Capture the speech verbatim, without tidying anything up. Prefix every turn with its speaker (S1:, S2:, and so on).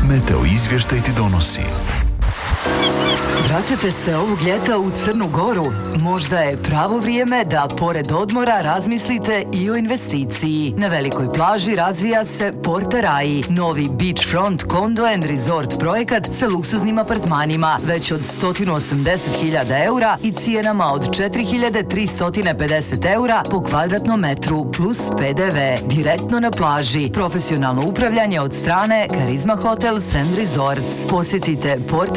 S1: Meteo izvještaj ti donosi.
S2: Vraćate se ovog ljeta u Crnu Goru? Možda je pravo vrijeme da pored odmora razmislite i o investiciji. Na velikoj plaži razvija se Porta Rai, novi beachfront condo and resort projekat sa luksuznim apartmanima već od sto osamdeset hiljada eura i cijenama od četiri hiljade tristo pedeset eura po kvadratnom metru plus P D V. Direktno na plaži. Profesionalno upravljanje od strane Karizma Hotels and Resorts. Posjetite Porta